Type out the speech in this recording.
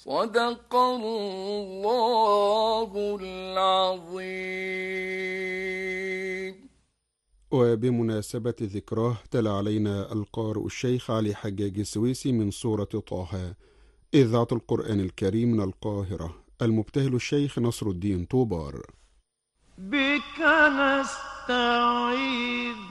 صدق الله العظيم. وبمناسبة ذكراه تلا علينا القارئ الشيخ علي حجاج السويسي من سورة طه، إذاعة القرآن الكريم من القاهرة، المبتهل الشيخ نصر الدين طوبار. بك نستعيذ